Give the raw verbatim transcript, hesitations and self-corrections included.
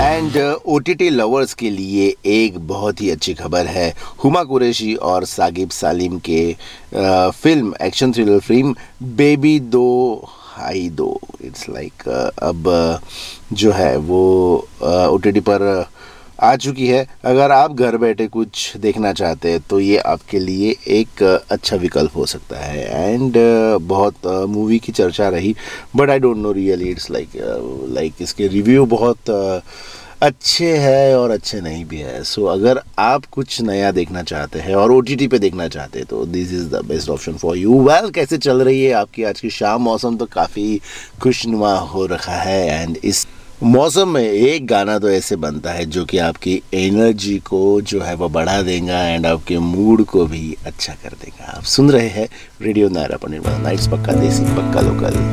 And OTT lovers के लिए एक बहुत ही अच्छी खबर है। हुमा कुरैशी और साकिब सालिम के uh, film action thriller film baby दो हाई दो इट्स लाइक अब uh, जो है वो ओटीटी uh, पर uh, आ चुकी है। अगर आप घर बैठे कुछ देखना चाहते हैं तो ये आपके लिए एक अच्छा विकल्प हो सकता है। एंड बहुत मूवी की चर्चा रही, but I don't know really it's like like इसके रिव्यू बहुत अच्छे हैं और अच्छे नहीं भी है। सो so, अगर आप कुछ नया देखना चाहते हैं और ओटीटी पे देखना चाहते हैं तो this is the best option for you. Well, कैसे चल रही है आपकी आज की शाम? मौसम तो काफ़ी खुशनुमा हो रखा है एंड इस मौसम में एक गाना तो ऐसे बनता है जो कि आपकी एनर्जी को जो है वो बढ़ा देगा एंड आपके मूड को भी अच्छा कर देगा। आप सुन रहे हैं रेडियो नायरा पनीर नाइट्स, पक्का देसी पक्का लोकल।